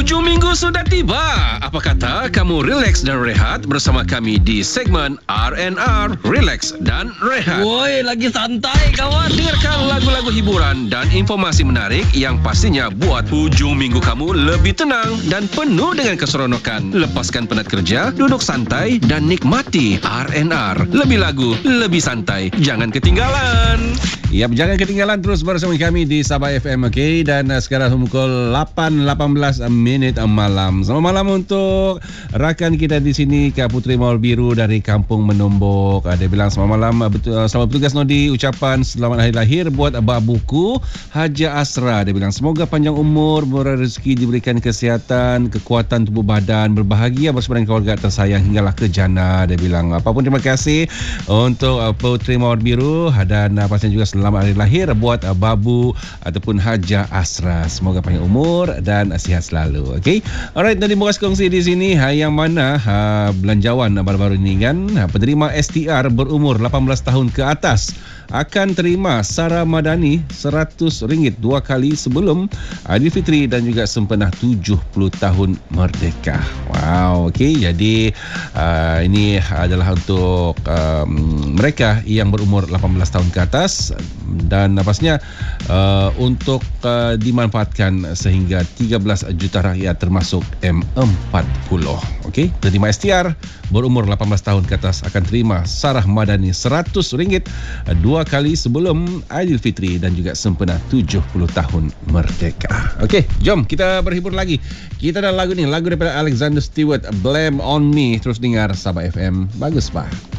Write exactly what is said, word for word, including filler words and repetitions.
Hujung minggu sudah tiba. Apa kata kamu relax dan rehat bersama kami di segmen R and R, Relax dan Rehat. Woi, lagi santai kawan. Dengarkan lagu-lagu hiburan dan informasi menarik yang pastinya buat hujung minggu kamu lebih tenang dan penuh dengan keseronokan. Lepaskan penat kerja, duduk santai dan nikmati R and R. Lebih lagu, lebih santai. Jangan ketinggalan. Yap, jangan ketinggalan, terus bersama kami di Sabah F M, okey? Dan uh, sekarang pukul lapan lapan belas minit malam. Selamat malam untuk rakan kita di sini, Kak Putri Mawar Biru dari Kampung Menombok. Uh, dia bilang selamat malam, uh, betul, uh, selamat bertugas Nodi. Ucapan selamat hari lahir buat babuku Haja Asra. Dia bilang semoga panjang umur, murah rezeki, diberikan kesihatan, kekuatan tubuh badan, berbahagia bersama dengan keluarga tersayang hinggalah ke jannah. Dia bilang apapun, terima kasih untuk uh, Putri Mawar Biru, dan uh, pastinya juga selamat hari lahir buat uh, babu ataupun Haja Asra. Semoga panjang umur dan uh, sihat selalu. Okey. Alright, Nadi Muras kongsi di sini ha, yang mana ha, belanjawan baru-baru ini kan, ha, penerima S T R berumur lapan belas tahun ke atas akan terima Sara Madani seratus ringgit dua kali sebelum Aidilfitri dan juga sempena tujuh puluh tahun merdeka. Wow, okey. Jadi uh, ini adalah untuk um, mereka yang berumur lapan belas tahun ke atas, dan pastinya uh, untuk uh, dimanfaatkan sehingga tiga belas juta rakyat termasuk M empat puluh. Okey, penerima S T R berumur lapan belas tahun ke atas akan terima Sarah Madani seratus ringgit dua kali sebelum Aidilfitri dan juga sempena tujuh puluh tahun merdeka. Okey, jom kita berhibur lagi. Kita ada lagu ni, lagu daripada Alexander Stewart, Blame on Me. Terus dengar Sabah F M. Bagus, Pak.